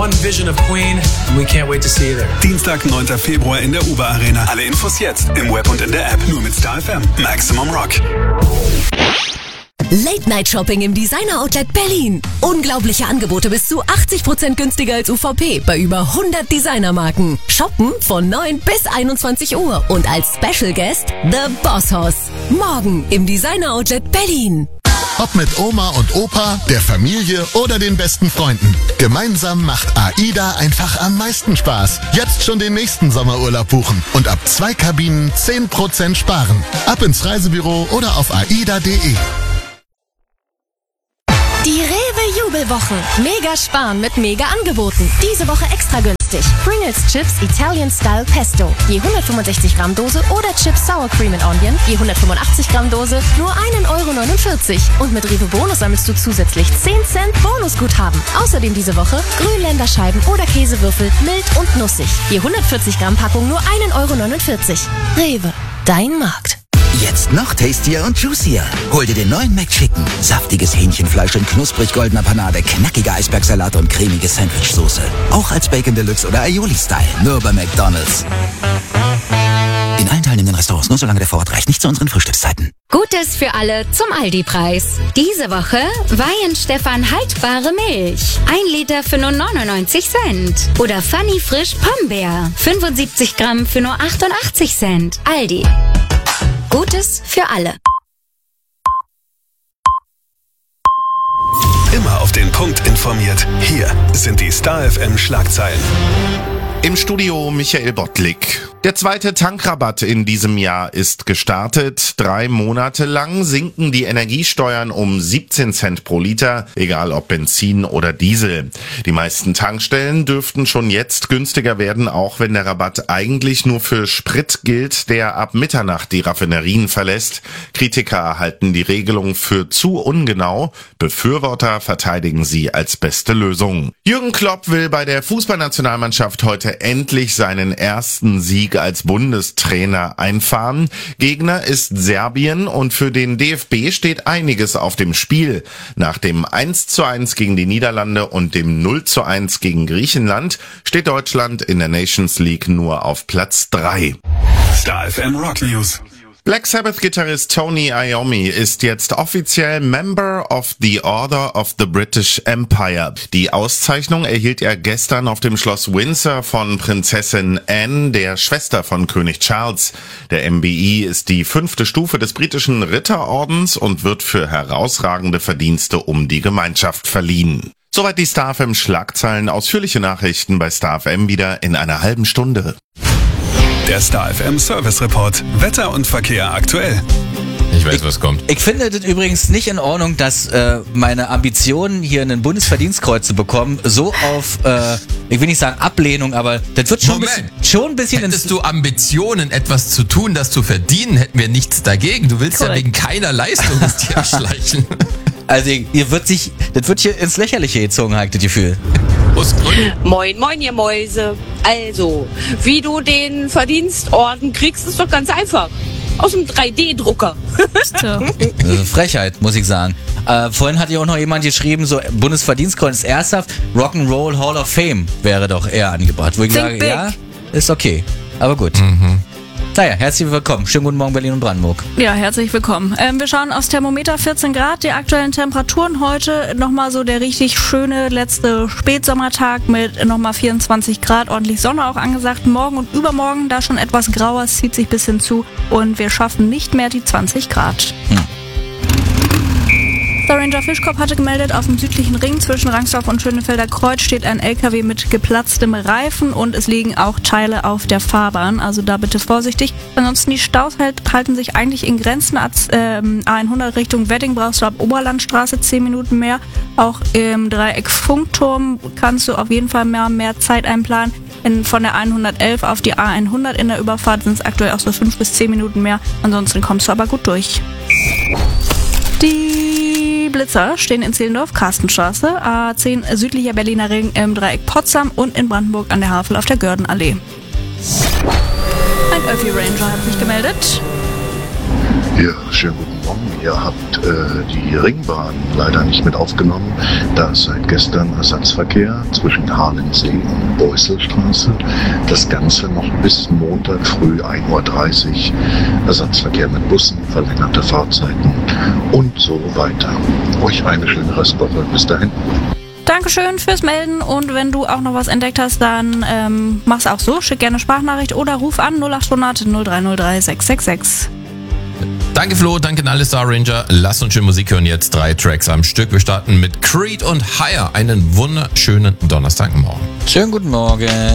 one vision of Queen, and we can't wait to see you there. Dienstag, 9. Februar in der Uber Arena. Alle Infos jetzt im Web und in der App. Nur mit Star FM. Maximum Rock. Late-Night-Shopping im Designer-Outlet Berlin. Unglaubliche Angebote bis zu 80% günstiger als UVP bei über 100 Designermarken. Shoppen von 9 bis 21 Uhr und als Special Guest The Boss Hoss. Morgen im Designer-Outlet Berlin. Ob mit Oma und Opa, der Familie oder den besten Freunden. Gemeinsam macht AIDA einfach am meisten Spaß. Jetzt schon den nächsten Sommerurlaub buchen und ab 2 Kabinen 10% sparen. Ab ins Reisebüro oder auf aida.de. Die Rewe-Jubelwoche. Mega sparen mit Mega-Angeboten. Diese Woche extra günstig. Pringles Chips Italian Style Pesto. Je 165 Gramm Dose oder Chips Sour Cream and Onion. Je 185 Gramm Dose. Nur 1,49 €. Und mit Rewe Bonus sammelst du zusätzlich 10 Cent Bonusguthaben. Außerdem diese Woche Grünländerscheiben oder Käsewürfel. Mild und nussig. Je 140 Gramm Packung nur 1,49 €. Rewe. Dein Markt. Jetzt noch tastier und juicier. Hol dir den neuen McChicken. Saftiges Hähnchenfleisch in knusprig goldener Panade, knackige Eisbergsalat und cremige Sandwichsoße. Auch als Bacon Deluxe oder Aioli-Style. Nur bei McDonald's. In allen teilnehmenden Restaurants, nur solange der Vorrat reicht. Nicht zu unseren Frühstückszeiten. Gutes für alle zum Aldi-Preis. Diese Woche Weihenstephan haltbare Milch. 1 Liter für nur 99 Cent. Oder Funny Frisch Pombeer. 75 Gramm für nur 88 Cent. Aldi. Gutes für alle. Immer auf den Punkt informiert. Hier sind die Star FM Schlagzeilen. Im Studio Michael Bottlik. Der zweite Tankrabatt in diesem Jahr ist gestartet. 3 Monate lang sinken die Energiesteuern um 17 Cent pro Liter, egal ob Benzin oder Diesel. Die meisten Tankstellen dürften schon jetzt günstiger werden, auch wenn der Rabatt eigentlich nur für Sprit gilt, der ab Mitternacht die Raffinerien verlässt. Kritiker halten die Regelung für zu ungenau. Befürworter verteidigen sie als beste Lösung. Jürgen Klopp will bei der Fußballnationalmannschaft heute endlich seinen ersten Sieg als Bundestrainer einfahren. Gegner ist Serbien und für den DFB steht einiges auf dem Spiel. Nach dem 1:1 gegen die Niederlande und dem 0:1 gegen Griechenland steht Deutschland in der Nations League nur auf Platz 3. Star FM Rock News. Black Sabbath-Gitarrist Tony Iommi ist jetzt offiziell Member of the Order of the British Empire. Die Auszeichnung erhielt er gestern auf dem Schloss Windsor von Prinzessin Anne, der Schwester von König Charles. Der MBE ist die 5. Stufe des britischen Ritterordens und wird für herausragende Verdienste um die Gemeinschaft verliehen. Soweit die Star FM Schlagzeilen. Ausführliche Nachrichten bei Star FM wieder in einer halben Stunde. Der Star FM Service Report. Wetter und Verkehr aktuell. Ich weiß, was kommt. Ich finde das übrigens nicht in Ordnung, dass meine Ambitionen, hier ein Bundesverdienstkreuz zu bekommen, so auf, ich will nicht sagen Ablehnung, aber das wird schon ein bisschen... Hättest du Ambitionen, etwas zu tun, das zu verdienen, hätten wir nichts dagegen. Du willst ja wegen keiner Leistung es dir erschleichen. Also, das wird hier ins Lächerliche gezogen, habe ich das Gefühl. Moin, moin, ihr Mäuse. Also, wie du den Verdienstorden kriegst, ist doch ganz einfach. Aus dem 3D-Drucker. Frechheit, muss ich sagen. Vorhin hat ja auch noch jemand geschrieben, so Bundesverdienstkreuz ernsthaft, Rock'n'Roll Hall of Fame wäre doch eher angebracht. Wo ich sage, ja, ist okay. Aber gut. Naja, herzlich willkommen. Schönen guten Morgen, Berlin und Brandenburg. Ja, herzlich willkommen. Wir schauen aufs Thermometer, 14 Grad. Die aktuellen Temperaturen heute nochmal so der richtig schöne letzte Spätsommertag mit nochmal 24 Grad. Ordentlich Sonne auch angesagt. Morgen und übermorgen da schon etwas grauer. Es zieht sich ein bisschen zu und wir schaffen nicht mehr die 20 Grad. Der Ranger Fischkopf hatte gemeldet, auf dem südlichen Ring zwischen Rangsdorf und Schönefelder Kreuz steht ein LKW mit geplatztem Reifen und es liegen auch Teile auf der Fahrbahn, also da bitte vorsichtig. Ansonsten die Staus halten sich eigentlich in Grenzen. A100 Richtung Wedding brauchst du ab Oberlandstraße 10 Minuten mehr. Auch im Dreieck Funkturm kannst du auf jeden Fall mehr Zeit einplanen. Von der 111 auf die A100 in der Überfahrt sind es aktuell auch so 5 bis 10 Minuten mehr. Ansonsten kommst du aber gut durch. Die Blitzer stehen in Zehlendorf, Karstenstraße, A10 südlicher Berliner Ring im Dreieck Potsdam und in Brandenburg an der Havel auf der Gördenallee. Ein Öffi Ranger hat sich gemeldet. Ja, schönen guten Morgen. Ihr habt die Ringbahn leider nicht mit aufgenommen. Da ist seit gestern Ersatzverkehr zwischen Harlensee und Beusselstraße. Das Ganze noch bis Montag früh 1.30 Uhr. Ersatzverkehr mit Bussen, verlängerte Fahrzeiten und so weiter. Euch eine schöne Restwoche. Bis dahin. Dankeschön fürs Melden und wenn du auch noch was entdeckt hast, dann mach's auch so. Schick gerne Sprachnachricht oder ruf an 0800 0303 666. Danke Flo, danke an alle Star Ranger. Lass uns schön Musik hören, jetzt 3 Tracks am Stück. Wir starten mit Creed und Higher. Einen wunderschönen Donnerstagmorgen. Schönen guten Morgen.